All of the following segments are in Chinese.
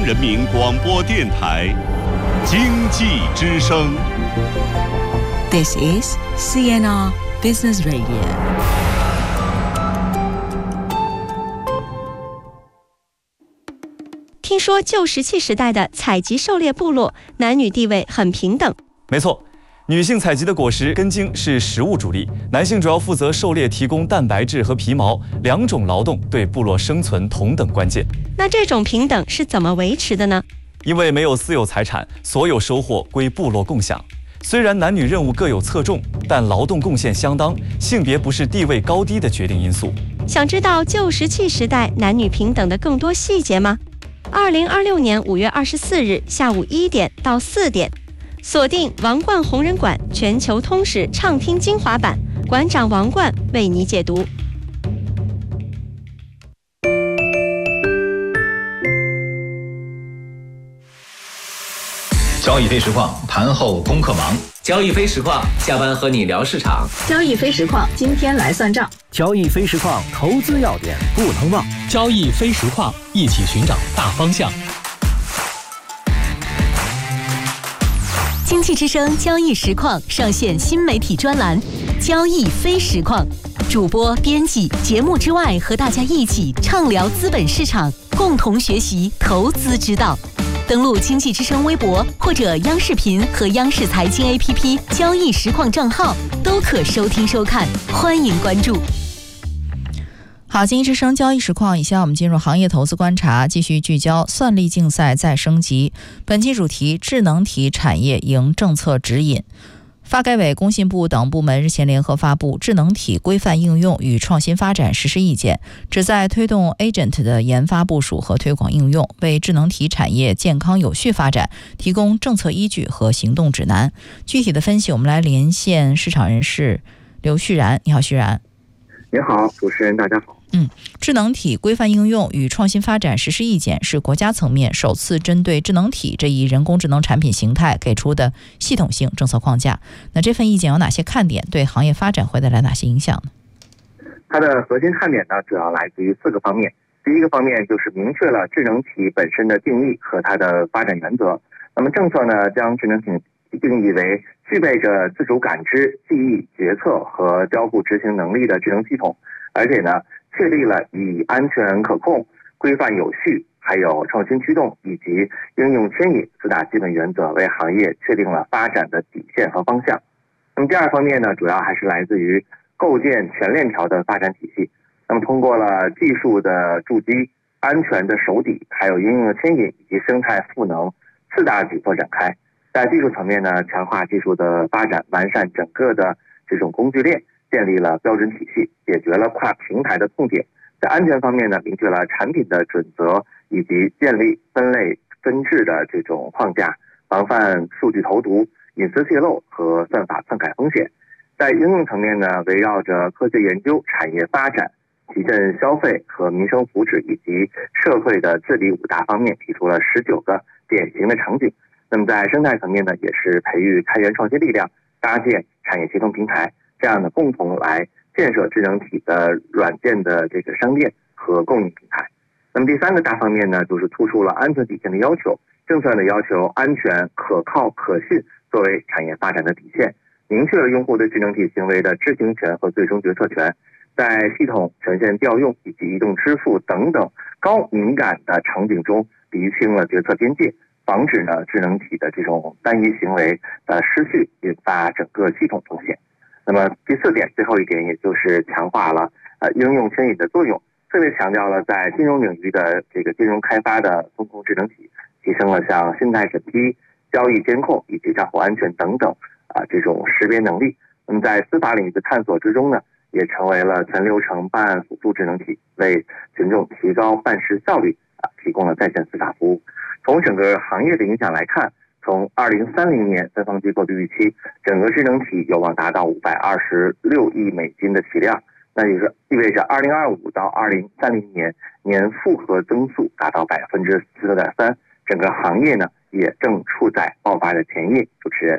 人民广播电台经济之声。 This is CNR Business Radio。 听说旧石器时代的采集狩猎部落男女地位很平等。 没错，女性采集的果实根茎是食物主力，男性主要负责狩猎，提供蛋白质和皮毛，两种劳动对部落生存同等关键。 那这种平等是怎么维持的呢？ 因为没有私有财产，所有收获归部落共享。虽然男女任务各有侧重，但劳动贡献相当，性别不是地位高低的决定因素。 想知道旧石器时代男女平等的更多细节吗？2026年5月24日下午1点到4点，锁定王冠红人馆全球通史畅听精华版，馆长王冠为你解读。 交易飞实况盘后功课忙， 交易飞实况下班和你聊市场， 交易飞实况今天来算账， 交易飞实况投资要点不能忘， 交易飞实况一起寻找大方向。 经济之声交易实况上线新媒体专栏交易飞实况，主播编辑节目之外和大家一起畅聊资本市场，共同学习投资之道。登录经济之声微博或者央视频和央视财经 APP 交易实况账号都可收听收看，欢迎关注。 好，经济之声交易实况，以下我们进入行业投资观察，继续聚焦算力竞赛再升级。本期主题：智能体产业迎政策指引。发改委、工信部等部门日前联合发布《智能体规范应用与创新发展实施意见》，旨在推动 Agent 的研发部署和推广应用，为智能体产业健康有序发展提供政策依据和行动指南。具体的分析，我们来连线市场人士刘旭然。你好，旭然。 你好，主持人，大家好。 智能体规范应用与创新发展实施意见是国家层面首次针对智能体这一人工智能产品形态给出的系统性政策框架。那这份意见有哪些看点？对行业发展会带来哪些影响呢？ 它的核心看点呢，主要来自于4个方面。第一个方面就是明确了智能体本身的定义和它的发展原则。那么政策呢，将智能体定义为具备着自主感知、记忆、决策和交互执行能力的智能系统，而且呢，确立了以安全可控、规范有序、还有创新驱动以及应用牵引4大基本原则，为行业确定了发展的底线和方向。那么第二方面呢，主要还是来自于构建全链条的发展体系。那么通过了技术的筑基、安全的手底，还有应用的牵引以及生态赋能4大举措展开。在技术层面呢，强化技术的发展，完善整个的这种工具链，建立了标准体系，解决了跨平台的痛点。在安全方面呢，明确了产品的准则以及建立分类分治的这种框架，防范数据投毒、隐私泄露和算法篡改风险。在应用层面呢，围绕着科学研究、产业发展、提振消费和民生福祉以及社会的治理5大方面，提出了19个典型的场景。那么在生态层面呢，也是培育开源创新力量，搭建产业协同平台，这样的共同来建设智能体的软件的这个商店和供应平台。那么第3个大方面呢，就是突出了安全底线的要求，政策呢要求安全、可靠、可信作为产业发展的底线，明确了用户对智能体行为的知情权和最终决策权，在系统权限调用以及移动支付等等高敏感的场景中厘清了决策边界，防止呢智能体的这种单一行为的失序，引发整个系统风险。那么第4点，最后一点，也就是强化了应用牵引的作用，特别强调了在金融领域的这个金融开发的风控智能体，提升了像信贷审批、交易监控以及账户安全等等这种识别能力。那么在司法领域的探索之中呢，也成为了全流程办案辅助智能体，为群众提高办事效率提供了在线司法服务。从整个行业的影响来看，从2030年分方机构的预期，整个智能体有望达到526亿美金的体量，那也是意味着2025到2030年年复合增速达到4.3%，整个行业呢也正处在爆发的前夜。主持人。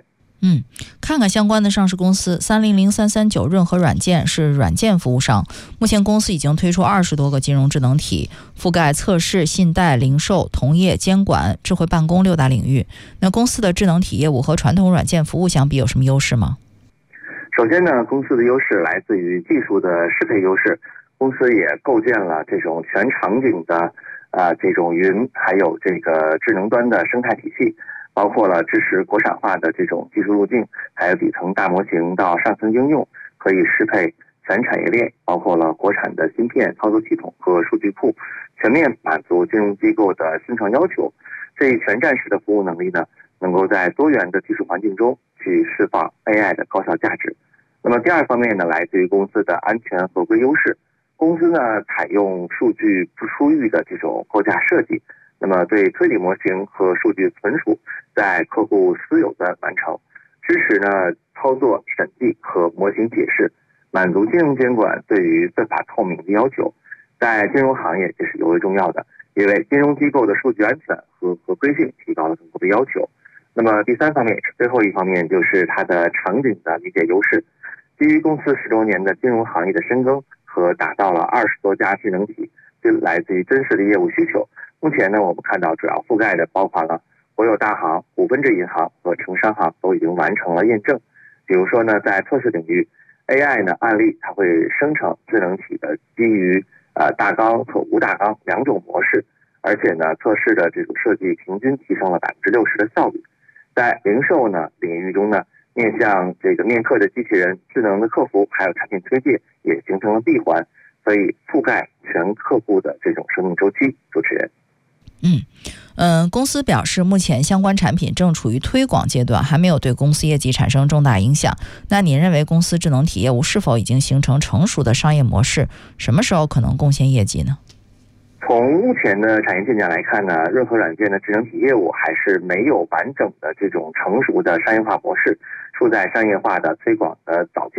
看看相关的上市公司，300339润和软件是软件服务商。目前公司已经推出20多个金融智能体，覆盖测试、信贷、零售、同业、监管、智慧办公6大领域。那公司的智能体业务和传统软件服务相比有什么优势吗？ 首先呢，公司的优势来自于技术的适配优势，公司也构建了这种全场景的这种云，还有这个智能端的生态体系。包括了支持国产化的这种技术路径，还有底层大模型到上层应用，可以适配全产业链，包括了国产的芯片、操作系统和数据库，全面满足金融机构的新创要求。这一全站式的服务能力呢，能够在多元的技术环境中去释放 AI 的高效价值。那么第二方面呢，来自于公司的安全合规优势。公司呢采用数据不出狱的这种构架设计，那么对推理模型和数据存储在客户私有的完成，支持呢操作审计和模型解释，满足金融监管对于算法透明的要求。在金融行业这是尤为重要的，因为金融机构的数据安全和合规性提高了更多的要求。那么第三方面，最后一方面就是它的场景的理解优势。基于公司10多年的金融行业的深耕和打造了20多家智能体，就来自于真实的业务需求。目前呢，我们看到主要覆盖的包括了国有大行、股份制银行和城商行都已经完成了验证。比如说呢，在测试领域 ，AI 呢案例它会生成智能体的基于大纲和无大纲2种模式，而且呢，测试的这种设计平均提升了60%的效率。在零售呢领域中呢，面向这个面客的机器人、智能的客服还有产品推荐也形成了闭环，所以覆盖全客户的这种生命周期。主持人。 公司表示，目前相关产品正处于推广阶段，还没有对公司业绩产生重大影响。那您认为公司智能体业务是否已经形成成熟的商业模式？什么时候可能贡献业绩呢？ 从目前的产业进展来看呢，任何软件的智能体业务还是没有完整的这种成熟的商业化模式，处在商业化的推广的早期。